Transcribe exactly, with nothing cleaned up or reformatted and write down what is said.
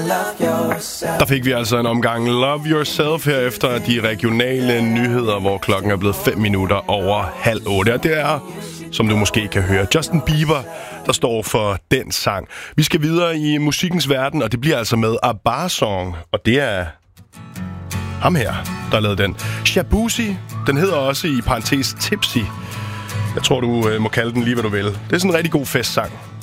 Der fik vi altså en omgang Love Yourself her efter de regionale nyheder, hvor klokken er blevet fem minutter over halv otte. Og det er, som du måske kan høre, Justin Bieber, der står for den sang. Vi skal videre i musikkens verden, og det bliver altså med A Bar Song. Og det er ham her, der lavede den. Shabuzi, den hedder også i parentes Tipsy. Jeg tror, du øh, må kalde den lige, hvad du vil. Det er sådan en rigtig god festsang.